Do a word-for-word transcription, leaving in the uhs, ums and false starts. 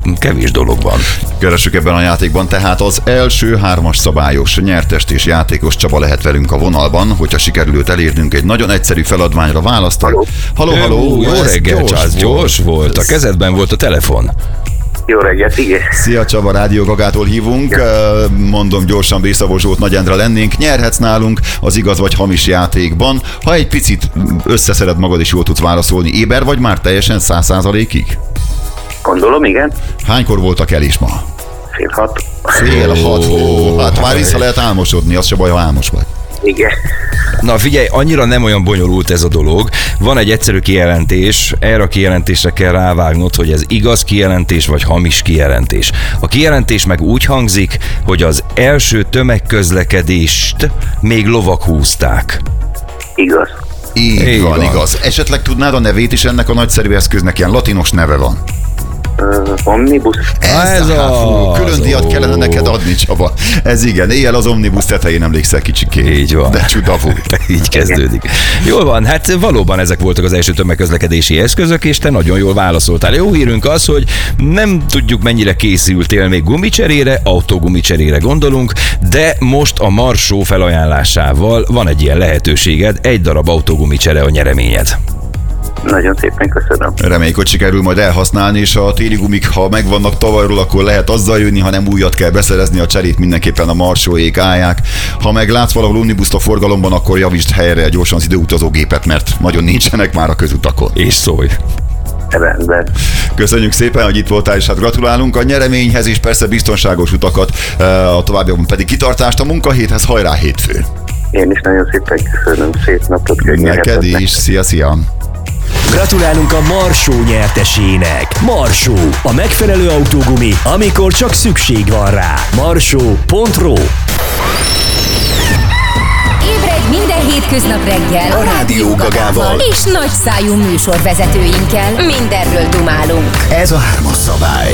kevés dolog van. Keressük ebben a játékban, tehát az első hármas szabályos nyertest és játékos Csaba lehet velünk a vonalban, hogyha sikerül őt elérnünk egy nagyon egyszerű feladványra választal. Haló, haló, jó reggel, Csász, gyors volt, a kezedben volt a telefon. Jó reggelt, igen. Szia Csaba, Rádió Gagától hívunk, mondom gyorsan, Bészavó Zsolt Nagy Endre lennénk, nyerhetsz nálunk az igaz vagy hamis játékban, ha egy picit összeszeded magad és jól tudsz válaszolni. Éber vagy már teljesen száz százalékig? Gondolom, igen. Hánykor voltak el is ma? Fél hat. Fél hat, ó, hát már vissza lehet álmosodni, az se baj, ha álmos vagy. Igen. Na figyelj, annyira nem olyan bonyolult ez a dolog. Van egy egyszerű kijelentés, erre a kijelentésre kell rávágnod, hogy ez igaz kijelentés vagy hamis kijelentés. A kijelentés meg úgy hangzik, hogy az első tömegközlekedést még lovak húzták. Igaz. Így, Így van, van. igaz. Esetleg tudnád a nevét is ennek a nagyszerű eszköznek, ilyen latinos neve van. Uh, omnibus. Ez, Ez hát, fú, az, külön díjat ó. kellene neked adni, Csaba. Ez igen, éjjel az omnibus tetején emlékszel kicsikét. Így van. De csuda volt. Így kezdődik. Jól van, hát valóban ezek voltak az első tömegközlekedési eszközök, és te nagyon jól válaszoltál. Jó hírünk az, hogy nem tudjuk mennyire készültél még gumicserére, autógumicserére gondolunk, de most a Marsó felajánlásával van egy ilyen lehetőséged, egy darab autógumicsere a nyereményed. Nagyon szépen köszönöm. Reméljük, hogy sikerül majd elhasználni, és a téli gumik, ha megvannak tavalyról, akkor lehet azzal jönni, ha nem újat kell beszerezni, a cserét mindenképpen a Marsóék állják. Ha meg látsz valahol omnibuszt a forgalomban, akkor javítsd helyre gyorsan az időutazógépet, mert nagyon nincsenek már a közutakon. És szólj! Rendben. Köszönjük szépen, hogy itt voltál, és hát gratulálunk a nyereményhez, és persze biztonságos utakat, a továbbiakban pedig kitartást a munkahéthez, hajrá hétfő! Én is nagyon szépen köszönöm. Szép napot. Neked is, szia, szia! Gratulálunk a Marsó nyertesének. Marsó, a megfelelő autógumi, amikor csak szükség van rá. marsó pont ro. Ébredj minden hétköznap reggel a Rádió Gagával és nagyszájú műsorvezetőinkkel. Mindenről dumálunk. Ez a hármas szabály.